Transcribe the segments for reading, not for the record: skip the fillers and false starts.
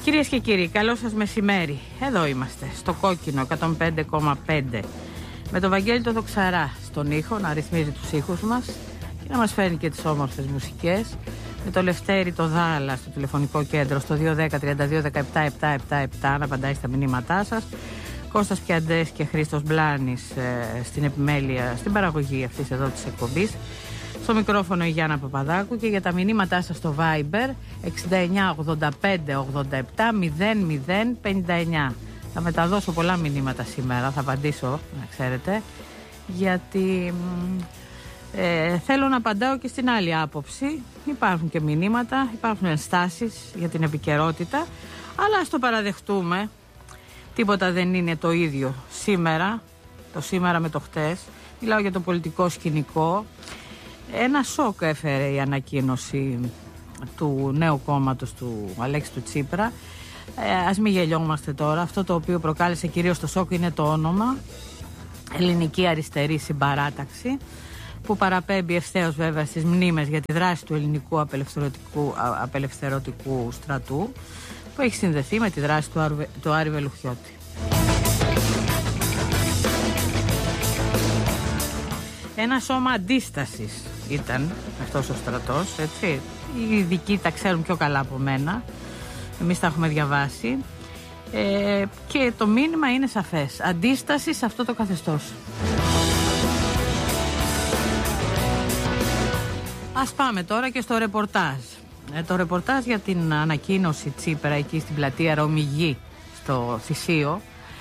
Κυρίες και κύριοι, καλό σας μεσημέρι. Εδώ είμαστε, στο κόκκινο 105,5. Με τον Βαγγέλη τον Δοξαρά στον ήχο, να ρυθμίζει τους ήχους μας και να μας φέρνει και τις όμορφες μουσικές. Με το Λευτέρη το Δάλα στο τηλεφωνικό κέντρο στο 210-32-17-777 να απαντάει στα μηνύματά σας. Κώστας Πιαντές και Χρήστος Μπλάνης στην επιμέλεια, στην παραγωγή αυτής εδώ της εκπομπής. Στο μικρόφωνο η Γιάννα Παπαδάκου και για τα μηνύματά σας στο Viber 69 85 87 00 59. Θα μεταδώσω πολλά μηνύματα σήμερα, θα απαντήσω, να ξέρετε, γιατί θέλω να απαντάω και στην άλλη άποψη. Υπάρχουν και μηνύματα, υπάρχουν ενστάσεις για την επικαιρότητα, αλλά ας το παραδεχτούμε, τίποτα δεν είναι το ίδιο σήμερα, το σήμερα με το χτες. Μιλάω για το πολιτικό σκηνικό. Ένα σοκ έφερε η ανακοίνωση του νέου κόμματος του Αλέξη του Τσίπρα. Ας μην γελιόμαστε τώρα. Αυτό το οποίο προκάλεσε κυρίως το σοκ είναι το όνομα Ελληνική Αριστερή Συμπαράταξη, που παραπέμπει ευθέως βέβαια στις μνήμες για τη δράση του ελληνικού απελευθερωτικού στρατού, που έχει συνδεθεί με τη δράση του Άρη Βελουχιώτη. Ένα σώμα αντίστασης ήταν αυτός ο στρατός, έτσι. Οι ειδικοί τα ξέρουν πιο καλά από μένα. Εμείς τα έχουμε διαβάσει. Και το μήνυμα είναι σαφές. Αντίσταση σε αυτό το καθεστώς. Ας πάμε τώρα και στο ρεπορτάζ. Το ρεπορτάζ για την ανακοίνωση Τσίπρα εκεί στην πλατεία Ρωμηγή στο Θησίο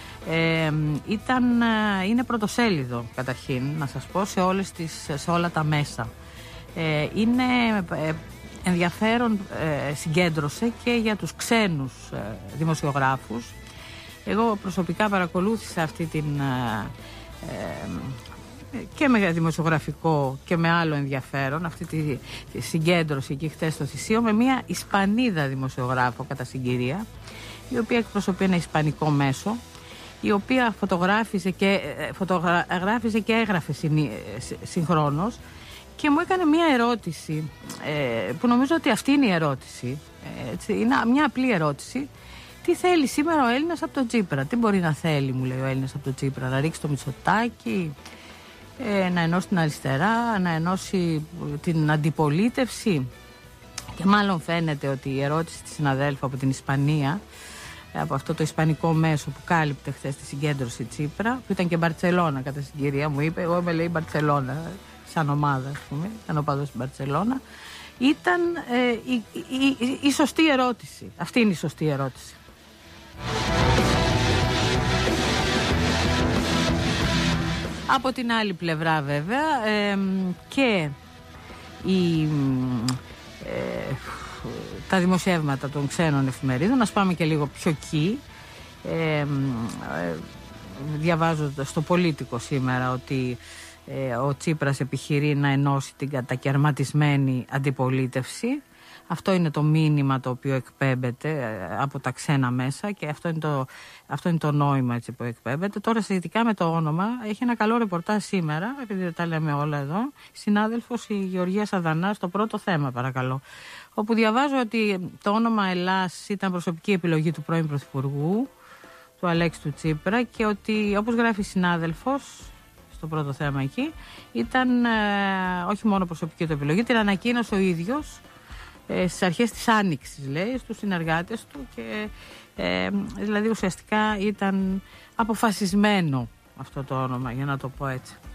είναι πρωτοσέλιδο καταρχήν, να σας πω, σε όλα τα μέσα. Είναι ενδιαφέρον, συγκέντρωσε και για τους ξένους δημοσιογράφους. Εγώ προσωπικά παρακολούθησα αυτή την και με δημοσιογραφικό και με άλλο ενδιαφέρον αυτή τη συγκέντρωση εκεί χτες στο Θησίο με μια Ισπανίδα δημοσιογράφο κατά συγκυρία, η οποία εκπροσωπεί ένα ισπανικό μέσο, η οποία φωτογράφιζε και έγραφε συγχρόνως, και μου έκανε μια ερώτηση που νομίζω ότι αυτή είναι η ερώτηση, είναι μια απλή ερώτηση. Τι θέλει σήμερα ο Έλληνας από τον Τσίπρα? Τι μπορεί να θέλει, μου λέει ο Έλληνας από τον Τσίπρα? Να ρίξει το Μητσοτάκη, να ενώσει την αριστερά, να ενώσει την αντιπολίτευση? Και μάλλον φαίνεται ότι η ερώτηση της συναδέλφου από την Ισπανία, από αυτό το ισπανικό μέσο που κάλυπτε χθες τη συγκέντρωση Τσίπρα, που ήταν και Μπαρτσελώνα κατά συγκυρία, μου είπε, εγώ είμαι, λέει, Μπαρτσελώνα σαν ομάδα, ας πούμε, σαν οπαδός στην Μπαρτσελώνα, ήταν η σωστή ερώτηση. Αυτή είναι η σωστή ερώτηση. Από την άλλη πλευρά βέβαια και τα δημοσιεύματα των ξένων εφημερίδων, ας πάμε και λίγο πιο εκεί. Διαβάζω στο Πολίτικο σήμερα ότι ο Τσίπρας επιχειρεί να ενώσει την κατακαιρματισμένη αντιπολίτευση. Αυτό είναι το μήνυμα το οποίο εκπέμπεται από τα ξένα μέσα και αυτό είναι το νόημα, έτσι, που εκπέμπεται. Τώρα σχετικά με το όνομα, έχει ένα καλό ρεπορτάζ σήμερα, επειδή δεν τα λέμε όλα εδώ, συνάδελφος η Γεωργία Σαδανά στο πρώτο θέμα, παρακαλώ, όπου διαβάζω ότι το όνομα Ελλάς ήταν προσωπική επιλογή του πρώην Πρωθυπουργού, του Αλέξη του Τσίπρα, και ότι, όπως γράφει η συνάδελφος στο πρώτο θέμα εκεί, ήταν όχι μόνο προσωπική του επιλογή, την ανακοίνωσε ο ίδιος στις αρχές της Άνοιξης, λέει, στους συνεργάτες του, και δηλαδή ουσιαστικά ήταν αποφασισμένο αυτό το όνομα, για να το πω έτσι.